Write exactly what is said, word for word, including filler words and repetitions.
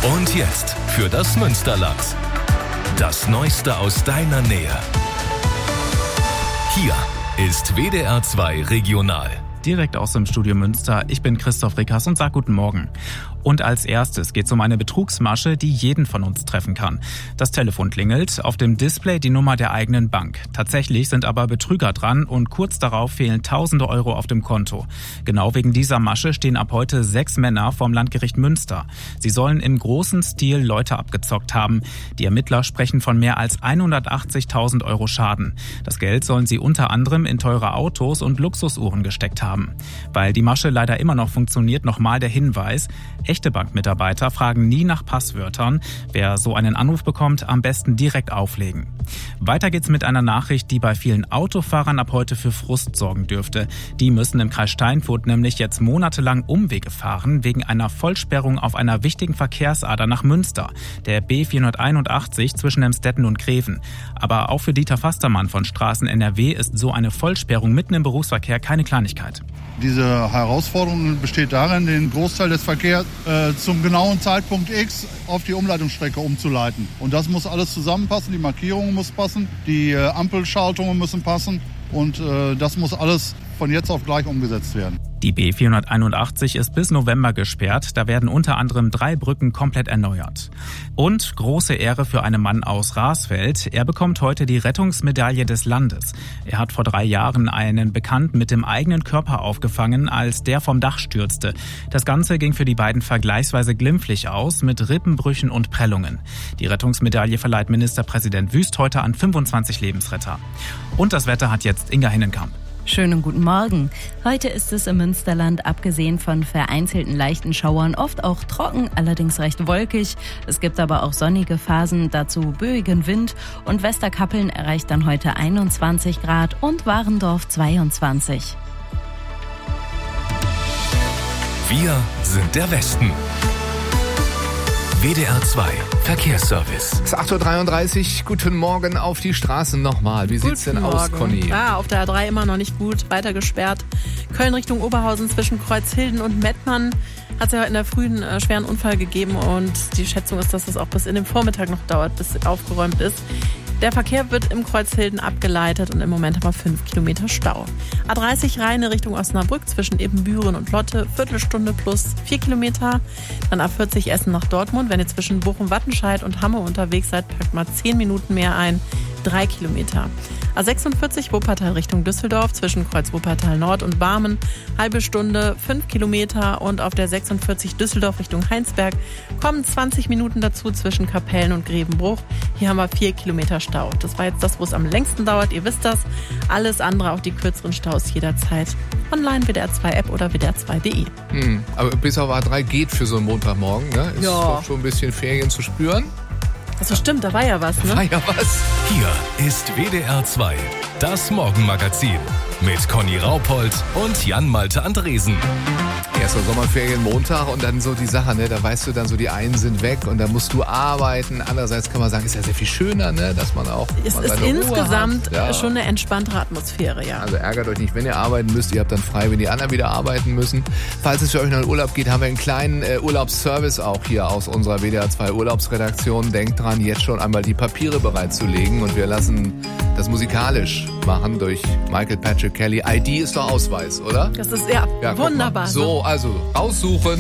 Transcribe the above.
Und jetzt für das Münsterland. Das Neueste aus deiner Nähe. Hier ist W D R zwei Regional. Direkt aus dem Studio Münster. Ich bin Christoph Rickers und sage guten Morgen. Und als erstes geht es um eine Betrugsmasche, die jeden von uns treffen kann. Das Telefon klingelt, auf dem Display die Nummer der eigenen Bank. Tatsächlich sind aber Betrüger dran und kurz darauf fehlen tausende Euro auf dem Konto. Genau wegen dieser Masche stehen ab heute sechs Männer vorm Landgericht Münster. Sie sollen im großen Stil Leute abgezockt haben. Die Ermittler sprechen von mehr als hundertachtzigtausend Euro Schaden. Das Geld sollen sie unter anderem in teure Autos und Luxusuhren gesteckt haben. Weil die Masche leider immer noch funktioniert, nochmal der Hinweis: Echte Bankmitarbeiter fragen nie nach Passwörtern. Wer so einen Anruf bekommt, am besten direkt auflegen. Weiter geht's mit einer Nachricht, die bei vielen Autofahrern ab heute für Frust sorgen dürfte. Die müssen im Kreis Steinfurt nämlich jetzt monatelang Umwege fahren, wegen einer Vollsperrung auf einer wichtigen Verkehrsader nach Münster, der B vierhunderteinundachtzig zwischen Emstetten und Greven. Aber auch für Dieter Fastermann von Straßen N R W ist so eine Vollsperrung mitten im Berufsverkehr keine Kleinigkeit. Diese Herausforderung besteht darin, den Großteil des Verkehrs äh, zum genauen Zeitpunkt X auf die Umleitungsstrecke umzuleiten. Und das muss alles zusammenpassen, die Markierungen müssen passen, die äh, Ampelschaltungen müssen passen und äh, das muss alles von jetzt auf gleich umgesetzt werden. Die B vierhunderteinundachtzig ist bis November gesperrt. Da werden unter anderem drei Brücken komplett erneuert. Und große Ehre für einen Mann aus Rasfeld. Er bekommt heute die Rettungsmedaille des Landes. Er hat vor drei Jahren einen Bekannten mit dem eigenen Körper aufgefangen, als der vom Dach stürzte. Das Ganze ging für die beiden vergleichsweise glimpflich aus, mit Rippenbrüchen und Prellungen. Die Rettungsmedaille verleiht Ministerpräsident Wüst heute an fünfundzwanzig Lebensretter. Und das Wetter hat jetzt Inga Hinnenkamp. Schönen guten Morgen. Heute ist es im Münsterland abgesehen von vereinzelten leichten Schauern oft auch trocken, allerdings recht wolkig. Es gibt aber auch sonnige Phasen, dazu böigen Wind und Westerkappeln erreicht dann heute einundzwanzig Grad und Warendorf zweiundzwanzig. Wir sind der Westen. W D R zwei Verkehrsservice. Es ist acht Uhr dreiunddreißig. Guten Morgen auf die Straßen nochmal. Wie sieht's denn aus, Conny? Ja, auf der A drei immer noch nicht gut. Weiter gesperrt. Köln Richtung Oberhausen zwischen Kreuzhilden und Mettmann hat es ja heute in der frühen äh, schweren Unfall gegeben und die Schätzung ist, dass es auch bis in den Vormittag noch dauert, bis aufgeräumt ist. Der Verkehr wird im Kreuzhilden abgeleitet und im Moment haben wir fünf Kilometer Stau. A dreißig Rheine Richtung Osnabrück zwischen Ebenbüren und Lotte, Viertelstunde plus vier Kilometer. Dann A vierzig Essen nach Dortmund. Wenn ihr zwischen Bochum-Wattenscheid und Hamme unterwegs seid, packt mal zehn Minuten mehr ein, drei Kilometer. A sechsundvierzig Wuppertal Richtung Düsseldorf zwischen Kreuz Wuppertal Nord und Barmen, halbe Stunde, fünf Kilometer. Und auf der sechsundvierzig Düsseldorf Richtung Heinsberg kommen zwanzig Minuten dazu zwischen Kapellen und Grevenbruch. Hier haben wir vier Kilometer Stau. Das war jetzt das, wo es am längsten dauert. Ihr wisst das. Alles andere, auch die kürzeren Staus jederzeit online, W D R zwei App oder W D R zwei Punkt de. Hm, aber bis auf A drei geht für so einen Montagmorgen, ne? Ist ja doch schon ein bisschen Ferien zu spüren. Das stimmt, da war ja was, ne? War ja was. Hier ist W D R zwei, das Morgenmagazin mit Conny Raupold und Jan-Malte Andresen. Erster Sommerferien Montag und dann so die Sache, ne? Da weißt du dann so, die einen sind weg und da musst du arbeiten. Andererseits kann man sagen, ist ja sehr viel schöner, ne? Dass man auch Es mal ist seine Ruhe insgesamt hat. Ja. schon eine entspanntere Atmosphäre, ja. Also ärgert euch nicht, wenn ihr arbeiten müsst. Ihr habt dann frei, wenn die anderen wieder arbeiten müssen. Falls es für euch noch in Urlaub geht, haben wir einen kleinen äh, Urlaubsservice auch hier aus unserer W D R zwei Urlaubsredaktion. Denkt dran, jetzt schon einmal die Papiere bereitzulegen und wir lassen das musikalisch machen durch Michael Patrick Kelly. I D ist doch Ausweis, oder? Das ist ja, Ja, guck mal. wunderbar. So, also raussuchen.